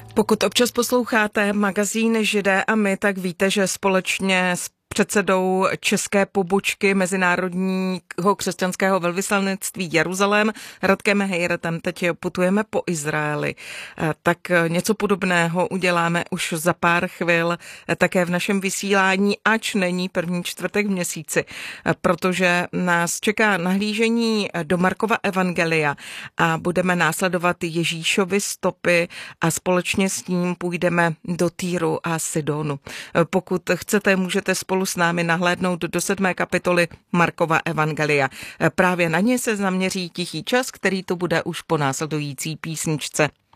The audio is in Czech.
Pokud občas posloucháte magazín Židé a my, tak víte, že společně s předsedou české pobočky Mezinárodního křesťanského velvyslanectví Jeruzalém Radkem Hejretem teď putujeme po Izraeli. Tak něco podobného uděláme už za pár chvil také v našem vysílání, ač není první čtvrtek v měsíci, protože nás čeká nahlížení do Markova evangelia a budeme následovat Ježíšovy stopy a společně s ním půjdeme do Týru a Sidonu. Pokud chcete, můžete spolu s námi nahlédnout do 7. kapitoly Markova evangelia. Právě na ně se zaměří Tichý čas, který tu bude už po následující písničce.